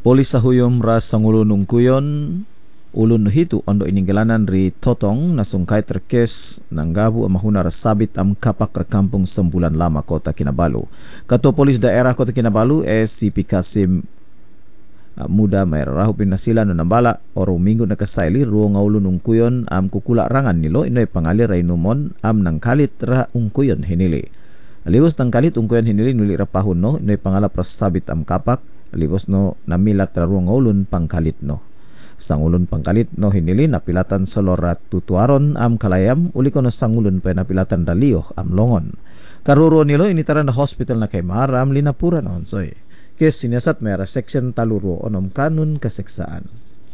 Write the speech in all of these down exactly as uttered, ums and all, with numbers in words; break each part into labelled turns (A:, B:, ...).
A: Polis sahuyom ras sangulo nungkuyon ulun hitu ondo iningalanan ri Totong nasungkay terkes nanggabu amahuna rasabit am kapak rekampung sembulan lama kota Kinabalu. Ketua Polis Daerah Kota Kinabalu S C P Kasim uh, Muda Merarahu Pinasila no nambala oro minggu nakasaili ruo ngaulun ungkuyon am kukula rangan nilo inoy pangalir rainumon am nangkalit ra ungkuyon hinili. Liwas nangkalit ungkuyon hinili nuli rapahun no inoy pangalap rasabit am kapak libos no namilat raruang ulun pangkalit no. Sangulun pangkalit no hinili napilatan solorat tutuaron am kalayam uli kono sangulun pa napilatan dalioh am longon. Karuro nilo initaran na hospital na kay maram linapura na onsoy. Kes sinasat mera section taluro onom kanun kaseksaan.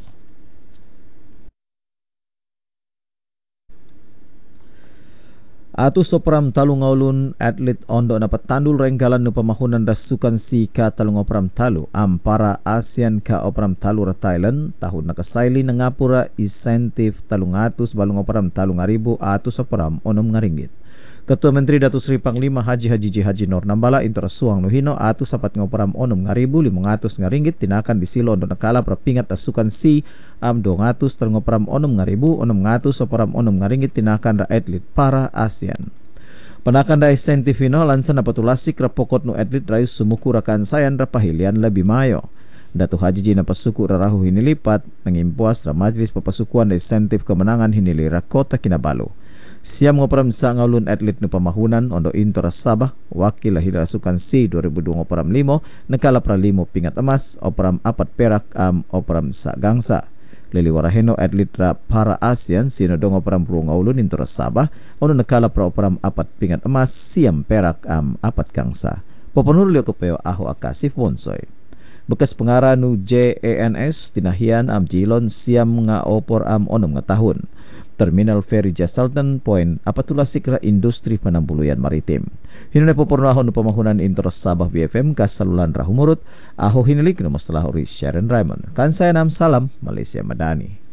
A: Atu sopram talungaulun atlet ondo na patandul renggalan no pamahunan dasukan si ka talungopram talu am para ASEAN ka opram talu ra Thailand tahun nakasaili na ngapura insentif talungatus balungopram talung aribu atu sopram onom ngaringgit. Ketua Menteri Datuk Seri Panglima Haji Haji Ji Haji Nur Nambala intora suang nuhino atu sapat ngoperam onom ngaribu limang atus ngaringgit tinakan di silo ondo nakala perpingat asukan si am dong atus ngoperam onom ngaribu onom ngatus operam onom ngaringgit tinakan ra atlet para ASEAN. Penakan da insentif ino lansan napatulasi krapokot no atlet rayu sumuku rakan sayan rapahilian lebih mayo. Datu Haji Ji napasuku rarahu hinilipat nangimpuas ra majlis papasukuan da insentif kemenangan hinili ra Kota Kinabalu. Siam ngoperam sa ngaulun atlet no pamahunan ondo intora Sabah wakil lahir rasukan C dua ribu dua ngoperam limo nakala pra limo pingat emas operam apat perak am operam sa gangsa. Lili waraheno atlet ra para ASEAN sino dong operam pru ngaulun intora Sabah ondo nakala pra operam apat pingat emas siam perak am apat gangsa. Poponur lio kopeo aho akasif wonsoy. Bekas pengarah nu J A N S tinahian am jilon siam nga opor am onom nga tahun. Terminal Ferry Jasaltan Point apatulasik ra industri penambuluyan maritim. Hinunay popornahon no pamahunan intros Sabah B F M kasalulan rahumurut aho hinilik no masalah ori Sharon Raymond. Kansayanam salam Malaysia Madani.